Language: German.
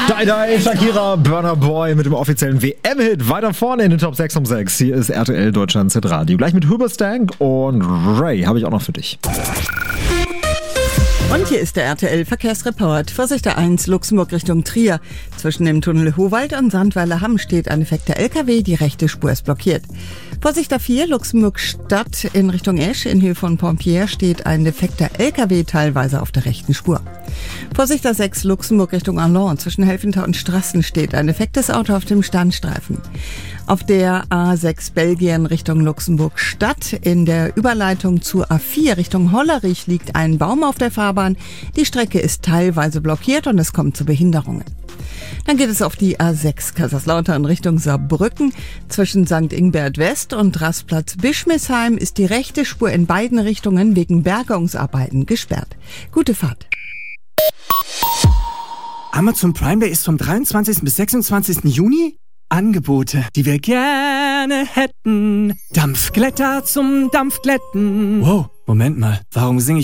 Die, Shakira, Burna Boy mit dem offiziellen WM-Hit. Weiter vorne in den Top 6 um 6. Hier ist RTL Deutschlands Hitradio. Gleich mit Hoobastank und Ray habe ich auch noch für dich. Und hier ist der RTL-Verkehrsreport. Vorsicht der 1, Luxemburg Richtung Trier. Zwischen dem Tunnel Howald und Sandweiler-Hamm steht ein defekter LKW, die rechte Spur ist blockiert. Vorsicht der 4, Luxemburg Stadt in Richtung Esch. In Höhe von Pompier steht ein defekter LKW, teilweise auf der rechten Spur. Vorsicht der 6, Luxemburg Richtung Arlon. Zwischen Helfenthal und Strassen steht ein defektes Auto auf dem Standstreifen. Auf der A6 Belgien Richtung Luxemburg Stadt in der Überleitung zur A4 Richtung Hollerich liegt ein Baum auf der Fahrbahn. Die Strecke ist teilweise blockiert und es kommt zu Behinderungen. Dann geht es auf die A6 Kaiserslautern Richtung Saarbrücken. Zwischen St. Ingbert West und Rastplatz Bischmisheim ist die rechte Spur in beiden Richtungen wegen Bergungsarbeiten gesperrt. Gute Fahrt. Amazon Prime Day ist vom 23. bis 26. Juni. Angebote, die wir gerne hätten. Dampfglätter zum Dampfglätten. Wow, Moment mal, warum singe ich